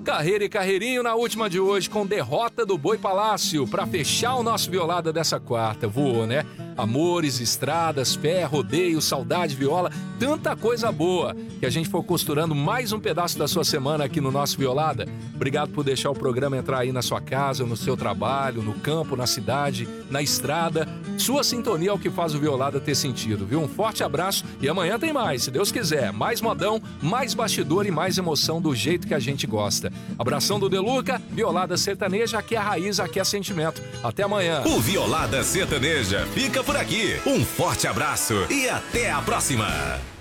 Carreira e Carreirinho na última de hoje com Derrota do Boi Palácio para fechar o nosso Violada dessa quarta. Voou, né? Amores, estradas, fé, rodeio, saudade, viola, tanta coisa boa que a gente foi costurando mais um pedaço da sua semana aqui no nosso Violada. Obrigado por deixar o programa entrar aí na sua casa, no seu trabalho, no campo, na cidade, na estrada. Sua sintonia é o que faz o Violada ter sentido, viu? Um forte abraço e amanhã tem mais, se Deus quiser. Mais modão, mais bastidor e mais emoção do jeito que a gente gosta. Abração do Deluca, Violada Sertaneja, aqui é a raiz, aqui é sentimento. Até amanhã. O Violada Sertaneja fica por aqui. Um forte abraço e até a próxima.